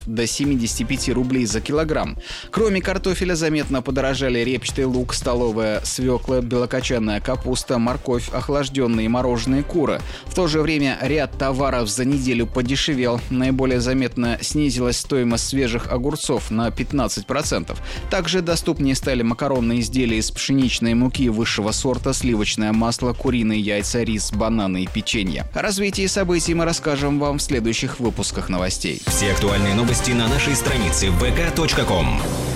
до 75 рублей за килограмм. Кроме картофеля заметно подорожали репчатый лук, столовая свекла, белокочанная капуста, морковь, охлажденные и мороженые куры. В то же время ряд товаров за неделю подешевел. Наиболее заметно снизилась стоимость свежих огурцов на 15%. Также доступнее стали макаронные изделия из пшеничной муки высшего сорта, сливочное масло, куриные яйца, рис, бананы и печенье. О развитии событий мы расскажем вам в следующих выпусках новостей. Все актуальные новости на нашей странице vk.com.